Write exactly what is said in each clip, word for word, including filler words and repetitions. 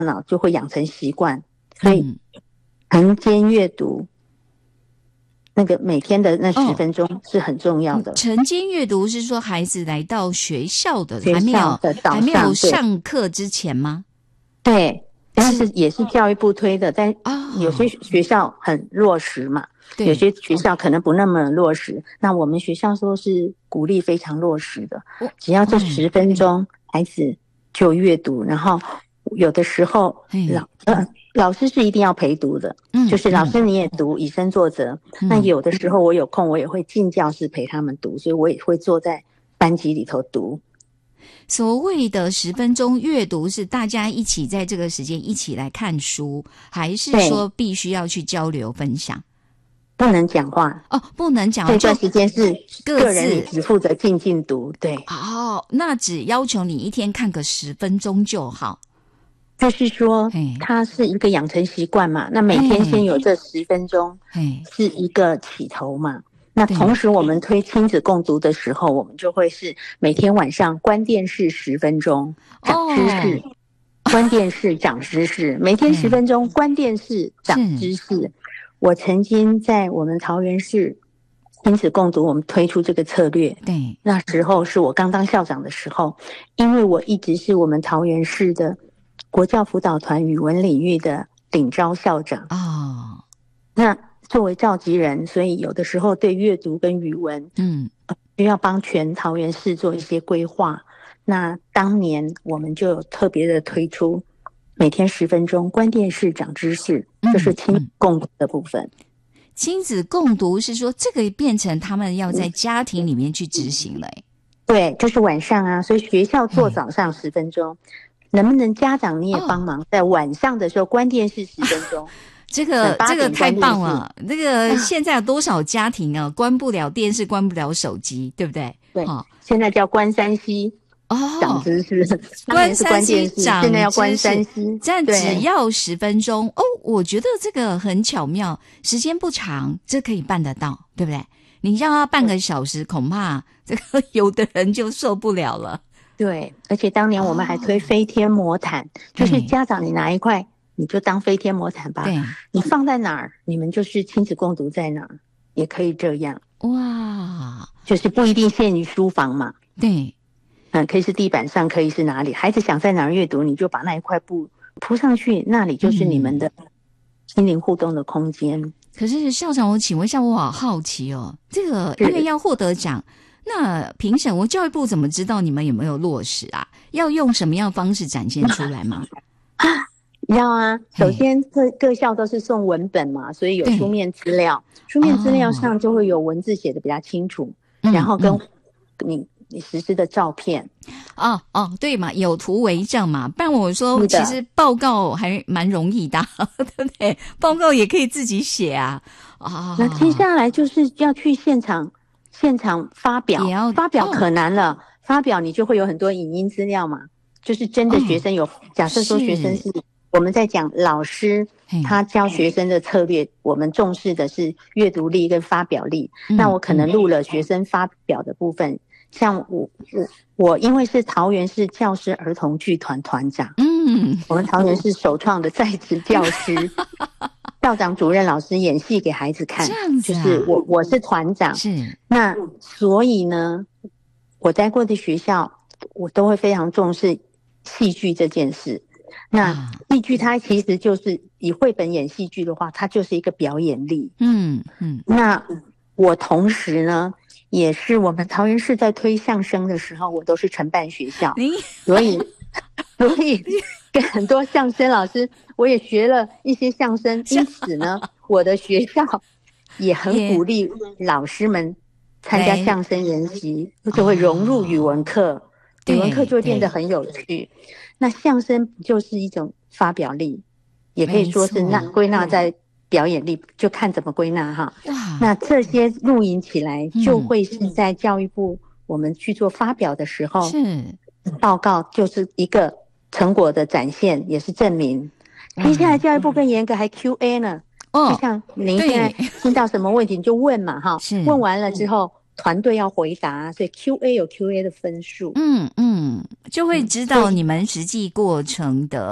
脑就会养成习惯，所以晨间阅读那个每天的那十分钟是很重要的。 晨间阅读是说孩子来到学校的学校的早上还没有上课之前吗？ 对，但是也是教育部推的，但有些学校很落实嘛， 哦、 有些学校可能不那么落实。那我们学校说是鼓励非常落实的，只要这十分钟，孩子就阅读，然后有的时候老呃老师是一定要陪读的，嗯，就是老师你也读，以身作则。嗯、那有的时候我有空，我也会进教室陪他们读，所以我也会坐在班级里头读。 所谓的十分钟阅读是大家一起在这个时间一起来看书，还是说必须要去交流分享？ 不能讲话哦，不能讲话。 这段时间是个人，你只负责静静读。对， 哦，那只要求你一天看个十分钟就好。 就是说，它是一个养成习惯嘛。那每天先有这十分钟，是一个起头嘛。那同时我们推亲子共读的时候，我们就会是每天晚上关电视十分钟，长知识。哦、关电视长知识，每天十分钟关电视长知识。我曾经在我们桃园市亲子共读，我们推出这个策略。 对， 那时候是我刚当校长的时候，因为我一直是我们桃园市的国教辅导团语文领域的领招校长。 哦， 那作为召集人，所以有的时候对阅读跟语文，嗯，需要帮全桃园市做一些规划。那当年我们就有特别的推出每天十分钟关电视长知识，这、就是亲子共读的部分。 嗯、亲子共读是说这个变成他们要在家庭里面去执行了、欸。 对，就是晚上啊，所以学校做早上十分钟，能不能家长你也帮忙，在晚上的时候关电视十分钟？ 这个这个太棒了！这个现在有多少家庭啊，关不了电视，关不了手机，对不对？ 对，哦、现在叫关三 C 哦，长知识， 关三 C 长知识， 现在要关三 C， 这样只要十分钟哦。我觉得这个很巧妙，时间不长，这可以办得到，对不对？你让他半个小时，恐怕这个有的人就受不了了。 对，而且当年我们还推飞天魔毯，哦、就是家长你拿一块。你就当飞天魔毯吧，你放在哪儿，你们就是亲子共读在哪儿，也可以这样。 哇， 就是不一定限于书房嘛。 对， 嗯，可以是地板上，可以是哪里，孩子想在哪儿阅读，你就把那一块布铺上去，那里就是你们的心灵互动的空间。嗯、 可是校长，我请问一下，我好好奇哦，这个因为要获得奖，那评审，我教育部怎么知道你们有没有落实啊？要用什么样的方式展现出来吗？ 要啊，首先各各校都是送文本嘛，所以有书面资料，书面资料上就会有文字写的比较清楚，哦、然后跟你你实施的照片。 哦哦，对嘛，有图为证嘛。不然我说，其实报告还蛮容易的，对不对？报告也可以自己写啊。啊、哦， 那接下来就是要去现场现场发表，发表可难了，哦、发表你就会有很多影音资料嘛，就是真的学生有，哦、假设说学生是。我们在讲老师他教学生的策略，我们重视的是阅读力跟发表力。嗯、那我可能录了学生发表的部分，嗯、像我我我因为是桃园市教师儿童剧团团长，嗯，我们桃园市首创的在职教师，校长、主任、老师演戏给孩子看， 这样子、啊、 就是我我是团长， 是那所以呢，我待过的学校，我都会非常重视戏剧这件事。那戏剧它其实就是以绘本演戏剧的话，它就是一个表演力。嗯嗯。那我同时呢，也是我们桃园市在推相声的时候，我都是承办学校，所以所以跟很多相声老师，我也学了一些相声，因此呢，我的学校也很鼓励老师们参加相声研习，就会融入语文课，语文课就会变得很有趣。那相声就是一种发表力，也可以说是那归纳在表演力，就看怎么归纳哈。那这些录影起来，就会是在教育部我们去做发表的时候，是报告就是一个成果的展现，也是证明。接下来教育部更严格，还 Q A 呢。哦，就像您现在听到什么问题你就问嘛哈，问完了之后。团队要回答，所以 Q A 有 Q A 的分数。 嗯嗯，就会知道你们实际过程的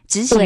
执行